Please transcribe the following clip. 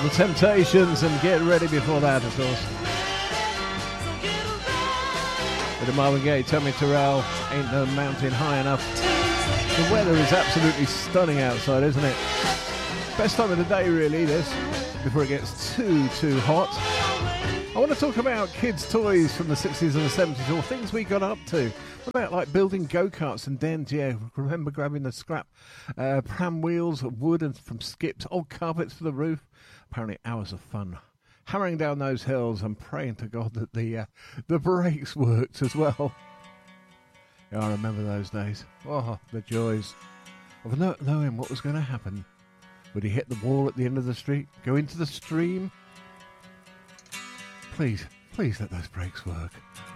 The Temptations, and Get Ready before that, of course. With the Marvin Gaye, Tommy Terrell, Ain't No Mountain High Enough. The weather is absolutely stunning outside, isn't it? Best time of the day, really, this, before it gets too hot. I want to talk about kids' toys from the 60s and the 70s, or things we got up to. What about like building go-karts and dens? Yeah, remember grabbing the scrap pram wheels of wood and from skips, old carpets for the roof. Apparently hours of fun. Hammering down those hills and praying to God that the brakes worked as well. Yeah, I remember those days. Oh, the joys of not knowing what was going to happen. Would he hit the wall at the end of the street? Go into the stream? Please let those brakes work.